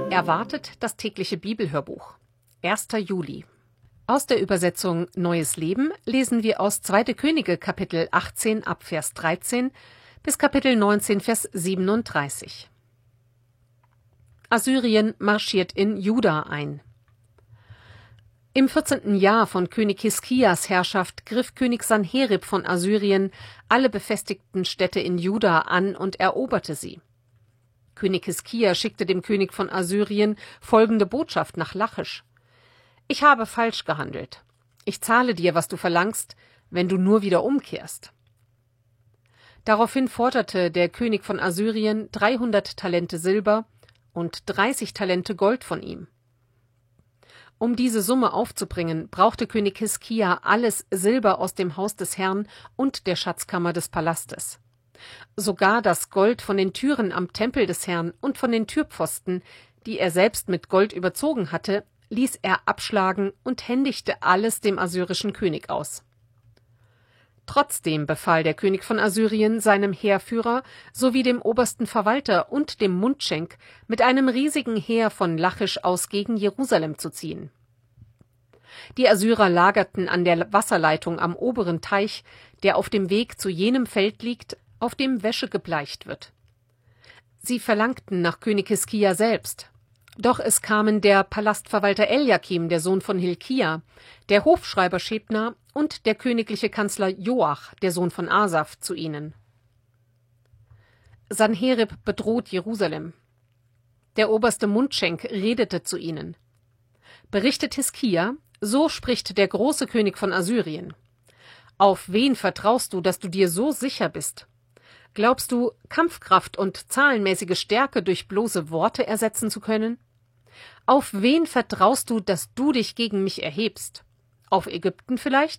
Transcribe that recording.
Erwartet das tägliche Bibelhörbuch. 1. Juli. Aus der Übersetzung Neues Leben lesen wir aus 2. Könige Kapitel 18 ab Vers 13 bis Kapitel 19 Vers 37. Assyrien marschiert in Juda ein. Im 14. Jahr von König Hiskias Herrschaft griff König Sanherib von Assyrien alle befestigten Städte in Juda an und eroberte sie. König Hiskia schickte dem König von Assyrien folgende Botschaft nach Lachisch: Ich habe falsch gehandelt. Ich zahle dir, was du verlangst, wenn du nur wieder umkehrst. Daraufhin forderte der König von Assyrien 300 Talente Silber und 30 Talente Gold von ihm. Um diese Summe aufzubringen, brauchte König Hiskia alles Silber aus dem Haus des Herrn und der Schatzkammer des Palastes. Sogar das Gold von den Türen am Tempel des Herrn und von den Türpfosten, die er selbst mit Gold überzogen hatte, ließ er abschlagen und händigte alles dem assyrischen König aus. Trotzdem befahl der König von Assyrien seinem Heerführer sowie dem obersten Verwalter und dem Mundschenk, mit einem riesigen Heer von Lachisch aus gegen Jerusalem zu ziehen. Die Assyrer lagerten an der Wasserleitung am oberen Teich, der auf dem Weg zu jenem Feld liegt, auf dem Wäsche gebleicht wird. Sie verlangten nach König Hiskia selbst. Doch es kamen der Palastverwalter Eliakim, der Sohn von Hilkia, der Hofschreiber Schebna und der königliche Kanzler Joach, der Sohn von Asaph, zu ihnen. Sanherib bedroht Jerusalem. Der oberste Mundschenk redete zu ihnen. Berichtet Hiskia: So spricht der große König von Assyrien. Auf wen vertraust du, dass du dir so sicher bist? Glaubst du, Kampfkraft und zahlenmäßige Stärke durch bloße Worte ersetzen zu können? Auf wen vertraust du, dass du dich gegen mich erhebst? Auf Ägypten vielleicht?